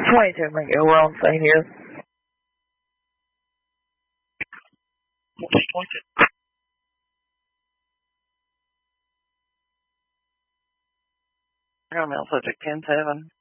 22 Miguel, we're on scene here. Paramount subject 10-7.